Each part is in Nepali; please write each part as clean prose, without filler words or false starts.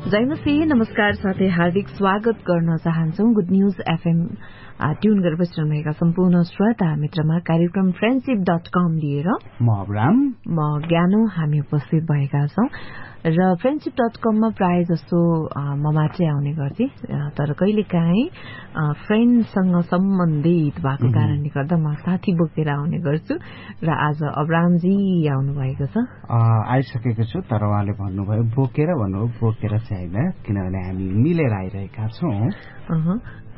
जयमसी नमस्कार साथै हार्दिक स्वागत गर्न चाहन्छौ गुड न्यूज एफएम ट्यून गरेर बसिरहनु भएका सम्पूर्ण श्रोता मित्रमा कार्यक्रम friendship.com लिएर म अब्राम म ज्ञानो हामी उपस्थित भएका छौं र friendship.com मा प्राय जस्तो म मात्रै आउने गर्थे तर कहिलेकाहीँ फ्रेन्डसँग सम्बन्धित भएको कारणले गर्दा म साथी बोकेर आउने गर्छु र आज अब्रामजी आउनु भएको छ आइसकेको छु तर उहाँले भन्नुभयो बोकेर चाहिँ होइन किनभने हामी मिलेर आइरहेका छौं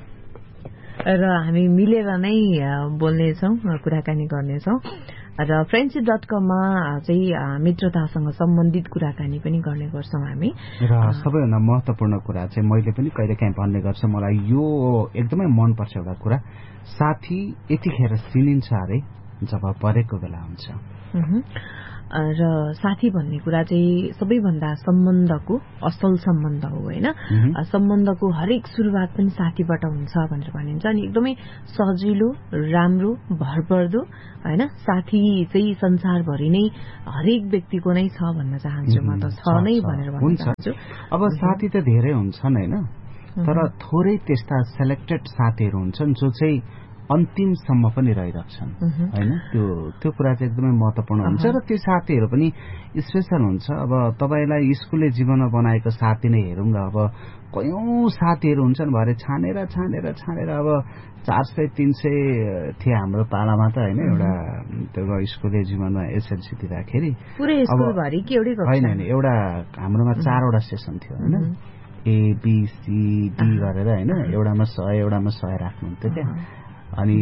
र हामी मिलेर नै बोल्नेछौं कुराकानी गर्नेछौं र friendship.com मा चाहिँ मित्रतासँग सम्बन्धित कुराकानी पनि गर्ने गर्छौं हामी र सबैभन्दा महत्वपूर्ण कुरा चाहिँ मैले पनि कहिलेकाहीँ भन्ने गर्छु मलाई यो एकदमै मनपर्छ एउटा कुरा साथी यतिखेर चिनिन्छ अरे जब परेको बेला हुन्छ र साथी भन्ने कुरा चाहिँ सबैभन्दा सम्बन्धको असल सम्बन्ध हो हैन सम्बन्धको हरेक सुरुवात पनि साथीबाट हुन्छ भनेर भनिन्छ अनि एकदमै सजिलो राम्रो भरपर्दो हैन साथी चाहिँ संसारभरि नै हरेक व्यक्तिको नै छ भन्न चाहन्छु म त छ नै भनेर भन्न चाहन्छु अब साथी त धेरै हुन्छन् हैन तर थोरै त्यस्ता सेलेक्टेड साथीहरू हुन्छन् जो चाहिँ अन्तिमसम्म पनि रहिरहन्छन् हैन त्यो कुरा चाहिँ एकदमै महत्त्वपूर्ण हुन्छ र त्यो साथीहरू पनि स्पेशल हुन्छ अब तपाईलाई स्कुलले जीवनमा बनाएको साथी नै हेरौँ न अब कयौं साथीहरू हुन्छन् भरे छानेर अब 400-300 थिए हाम्रो पालामा त हैन एउटा त्यो स्कुलले जीवनमा एसएलसी दिँदाखेरि पुरै स्कुलभरि के एउटै हैन एउटा हाम्रोमा 4 वटा सेसन थियो हैन ए बी सी डी गरेर हैन एउटामा 100 एउटामा 100 राख्नुहुन्थ्यो क्या अनि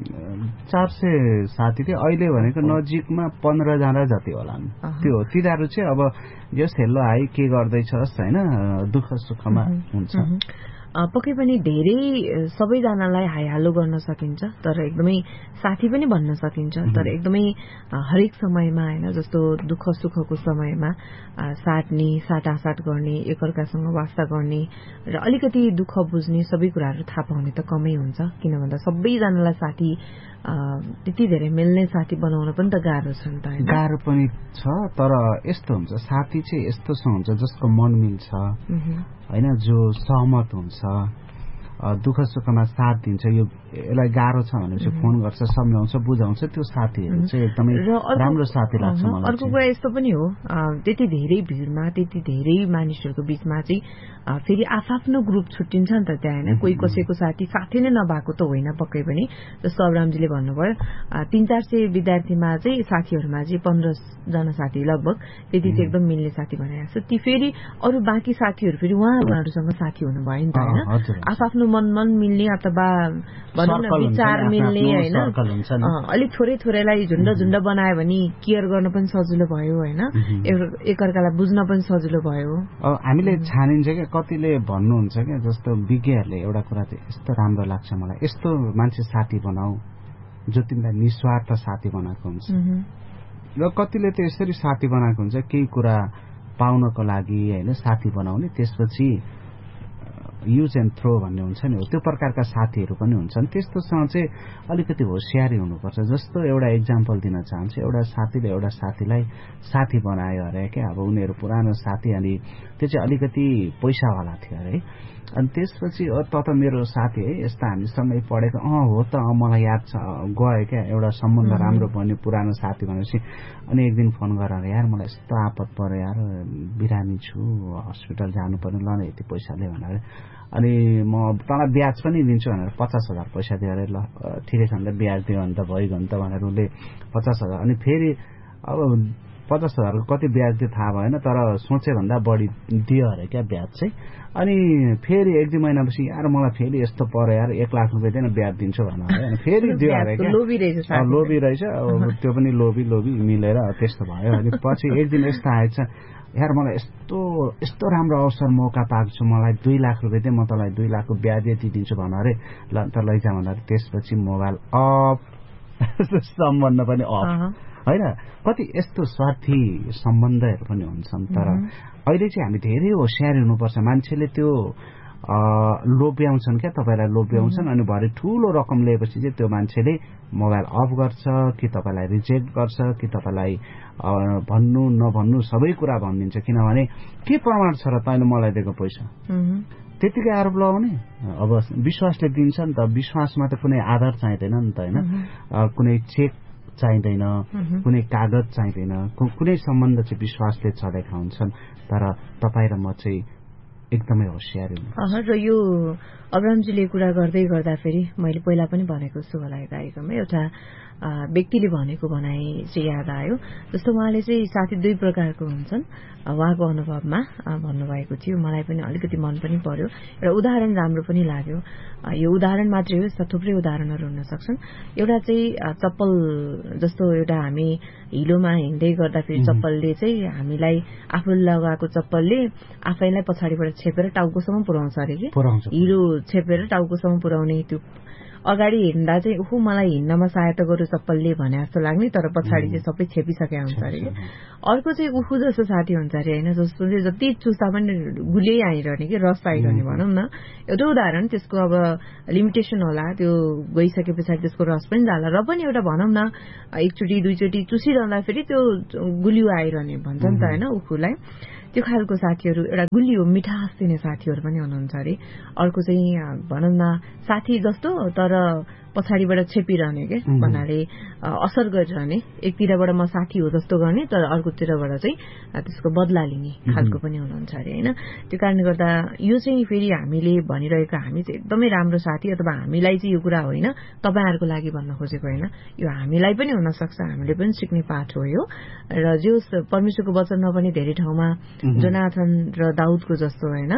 400 साथी थियो अहिले भनेको नजिकमा 15 जना जति होला त्यो तिनीहरू चाहिँ अब जस हेलो हाई के गर्दैछस् हैन दुःख सुखमा हुन्छ पक्कै पनि धेरै सबैजनालाई हाई हालो गर्न सकिन्छ तर एकदमै साथी पनि भन्न सकिन्छ तर एकदमै हरेक समयमा हैन जस्तो दुःख सुखको समयमा साट्ने साटासाट गर्ने एकअर्कासँग वास्ता गर्ने र अलिकति दुःख बुझ्ने सबै कुराहरू थाहा पाउने त कमै हुन्छ किन भन्दा सबैजनालाई साथी त्यति धेरै मिल्ने साथी बनाउन पनि त गाह्रो छ नि त हैन गाह्रो पनि छ तर यस्तो हुन्छ साथी चाहिँ यस्तोसँग हुन्छ जसको मन मिल्छ हैन जो सहमत हुन्छ दुःख सुखमा साथ दिन्छ यो यसलाई गाह्रो छ भनेपछि फोन गर्छ सम्झाउँछ बुझाउँछ त्यो साथीहरू चाहिँ एकदमै राम्रो साथी लाग्छ मलाई अर्को कुरा यस्तो पनि हो त्यति धेरै भिडमा त्यति धेरै मानिसहरूको बीचमा चाहिँ फेरि आफ्नो ग्रुप छुट्टिन्छ नि त त्यहाँ हैन कोही कसैको साथी नै नभएको त होइन पक्कै पनि जस्तो अब्रामजीले भन्नुभयो 300-400 विद्यार्थीमा चाहिँ साथीहरुमा चाहिँ 15 जना साथी लगभग त्यति चाहिँ एकदम मिल्ने साथी बनाएको छ ती फेरि अरु बाँकी साथीहरु फेरि उहाँहरुसँग साथी हुनु भयो नि त हैन आफ्नो मन मिल्ने अथवा भनौं न विचार मिल्ने हैन अलिक थोरैलाई झुण्ड बनायो भने केयर गर्न पनि सजिलो भयो हैन एकअर्कालाई बुझ्न पनि सजिलो भयो हामीले छानिन्छ के कतिले भन्नुहुन्छ के जस्तो विज्ञहरूले एउटा कुरा चाहिँ यस्तो राम्रो लाग्छ मलाई यस्तो मान्छे साथी बनाऊ जो तिमीलाई निस्वार्थ साथी बनाएको हुन्छ र कतिले त यसरी साथी बनाएको हुन्छ केही कुरा पाउनको लागि हैन साथी बनाउने त्यसपछि युज एन्ड थ्रो भन्ने हुन्छ नि त्यो प्रकारका साथीहरू पनि हुन्छन् त्यस्तोसँग चाहिँ अलिकति होशियारी हुनुपर्छ जस्तो एउटा एक्जाम्पल दिन चाहन्छु एउटा साथीले एउटा साथीलाई साथी बनायो अरे के अब उनीहरू पुरानो साथी अनि त्यो चाहिँ अलिकति पैसावाला थियो अरे अनि त्यसपछि त मेरो साथी है यस्ता हामी सँगै पढेको हो त मलाई याद छ गयो क्या एउटा सम्बन्ध राम्रो बन्यो पुरानो साथी भनेपछि अनि एक दिन फोन गरेर यार मलाई यस्तो आपत पर्यो यार बिरामी छु हस्पिटल जानु पर्यो ल यति पैसाले भनेर अनि म तँलाई ब्याज पनि दिन्छु भनेर 50,000 पैसा दिएर ल ठिकै छ भने ब्याज दियो भने त भइगयो नि त भनेर उसले 50,000 अनि फेरि अब 50,000 को कति ब्याज दियो थाहा भएन तर सोचे भन्दा बढी दियो अरे क्या ब्याज चाहिँ अनि फेरि 1-2 महिनापछि यार मलाई फेरि यस्तो पर्यो यार 1 लाख रुपैयाँ दिन ब्याज दिन्छु भनेर अनि फेरि दियो अरे क्या लोभी रहेछ त्यो पनि लोभी मिलेर त्यस्तो भयो अनि पछि एक दिन यस्तो आएछ यार मलाई यस्तो राम्रो अवसर मौका पाएको छु मलाई 2 लाख रुपैयाँ दिए म तँलाई 2 लाखको ब्याज यति दिन्छु भने ल त लैजा भनेर त्यसपछि मोबाइल अफ सम्बन्ध पनि अफ हैन कति यस्तो स्वार्थी सम्बन्धहरू पनि हुन्छन् तर अहिले चाहिँ हामी धेरै होशियार हुनुपर्छ मान्छेले त्यो लोभ्याउँछन् क्या, तपाईँलाई लोभ्याउँछन् अनि भरे ठूलो रकम लिएपछि चाहिँ त्यो मान्छेले मोबाइल अफ गर्छ कि तपाईँलाई रिजेक्ट गर्छ कि तपाईँलाई भन्नु नभन्नु सबै कुरा भनिदिन्छ। किनभने के प्रमाण छ र तैँले मलाई दिएको पैसा, त्यतिकै आरोप लगाउने। अब विश्वासले दिन्छ नि त, विश्वासमा त कुनै आधार चाहिँदैन नि त, होइन? कुनै चेक चाहिँदैन, कुनै कागज चाहिँदैन, कुनै सम्बन्ध चाहिँ विश्वासले चढेका हुन्छन्। तर तपाईँ र म चाहिँ एकदमै होशियार हुनु। र यो अब्राहमजीले कुरा गर्दै गर्दाखेरि मैले पहिला पनि भनेको छु होला कार्यक्रममा, एउटा व्यक्तिले भनेको भनाइ चाहिँ याद आयो। जस्तो उहाँले चाहिँ साथी दुई प्रकारको हुन्छन् उहाँको अनुभवमा भन्नुभएको थियो, मलाई पनि अलिकति मन पनि पर्यो, एउटा उदाहरण राम्रो पनि लाग्यो। यो उदाहरण मात्रै हो, यस्ता थुप्रै उदाहरणहरू हुन सक्छन्। एउटा चाहिँ चप्पल, जस्तो एउटा हामी हिलोमा हिँड्दै गर्दाखेरि चप्पलले चाहिँ हामीलाई, आफूले लगाएको चप्पलले आफैलाई पछाडिबाट छेपेर टाउकोसम्म पुर्याउँछ अरे कि, हिलो छेपेर टाउकोसम्म पुर्याउने। त्यो अगाडि हिँड्दा चाहिँ उखु मलाई हिँड्नमा सहायता गर्यो चप्पलले भने जस्तो लाग्ने, तर पछाडि चाहिँ सबै छेपिसकेका हुन्छ अरे कि। अर्को चाहिँ उखु जस्तो साथी हुन्छ अरे, होइन, जस्तो चाहिँ जति चुस्दा पनि गुलियै आइरहने कि, रस आइरहने भनौँ न। एउटा उदाहरण, त्यसको अब लिमिटेसन होला, त्यो गइसके पछाडि त्यसको रस पनि जाला, र पनि एउटा भनौँ न एकचोटि दुईचोटि चुसिरहँदाखेरि त्यो गुलियो आइरहने भन्छ नि त, होइन, उखुलाई। त्यो खालको साथीहरू, एउटा गुलियो मिठास दिने साथीहरू पनि हुनुहुन्छ अरे। अर्को चाहिँ भनौँ न साथी जस्तो तर पछाडिबाट छेपिरहने के भन्नाले असर गरिरहने, एकतिरबाट म साथी हो जस्तो गर्ने तर अर्कोतिरबाट चाहिँ त्यसको बदला लिने खालको पनि हुनुहुन्छ अरे, होइन। त्यो कारणले गर्दा यो चाहिँ फेरि हामीले भनिरहेको, हामी चाहिँ एकदमै राम्रो साथी अथवा हामीलाई चाहिँ यो कुरा होइन, तपाईँहरूको लागि भन्न खोजेको होइन, यो हामीलाई पनि हुन सक्छ, हामीले पनि सिक्ने पाठ हो यो। र जो परमेश्वरको वचनमा पनि धेरै ठाउँमा जोनाथन र दाउदको जस्तो, होइन,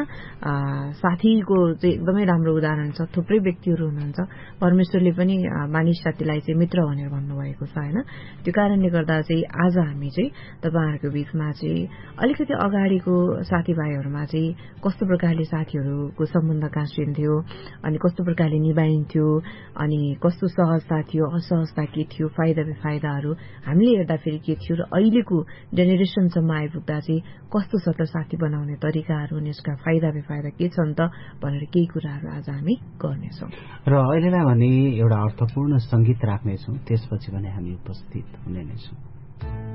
साथीको चाहिँ एकदमै राम्रो उदाहरण छ। थुप्रै व्यक्तिहरू हुनुहुन्छ, परमेश्वरले पनि मानिस साथीलाई चाहिँ मित्र भनेर भन्नुभएको छ, होइन। त्यो कारणले गर्दा चाहिँ आज हामी चाहिँ तपाईँहरूको बीचमा चाहिँ अलिकति अगाडिको साथीभाइहरूमा चाहिँ कस्तो प्रकारले साथीहरूको सम्बन्ध गाँसिन्थ्यो अनि कस्तो प्रकारले निभाइन्थ्यो अनि कस्तो सहजता थियो, असहजता के थियो, फाइदा बेफाइदाहरू हामीले हेर्दाखेरि के थियो, र अहिलेको जेनेरेसनसम्म आइपुग्दा चाहिँ कस्तो छ त साथी बनाउने तरिकाहरू, यसका फाइदा बेफाइदा के छन् त भनेर केही कुराहरू आज हामी गर्नेछौँ। र अहिलेलाई भने एउटा अर्थपूर्ण संगीत राख्नेछौँ, त्यसपछि भने हामी उपस्थित हुने नै छौँ।